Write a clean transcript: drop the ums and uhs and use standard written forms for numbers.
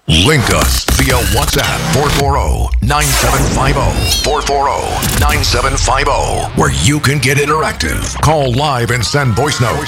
Link us via WhatsApp 440-9750. 440-9750. Where you can get interactive. Call live and send voice notes.